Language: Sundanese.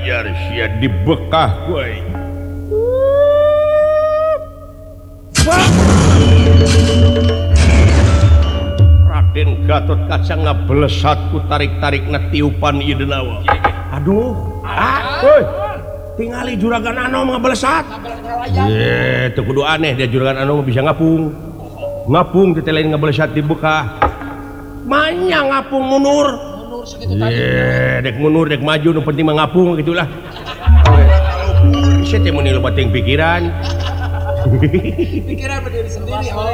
ajar sia di Bekah we. Raden Gatot Kaca ngablesat ku tarik-tarikna tiupan ieu denawa. Aduh, euy. Tingali juragan Anom ngablesat. Teu kudu aneh dia juragan Anom bisa ngapung. Ngapung teh lain ngablesat di Bekah. Manya ngapung munur. Dek munur dek maju nu penting mah ngapung gitulah. Saya teh mun loba teuing pikiran. Pikiran berdiri sendiri.